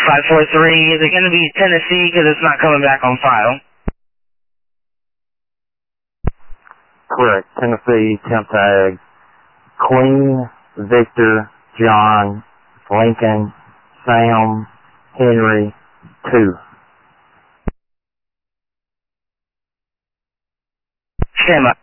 543, is it going to be Tennessee because it's not coming back on file? Correct. Tennessee, temp tag, Queen, Victor, John, Lincoln, Sam, Henry, 2. Stand by.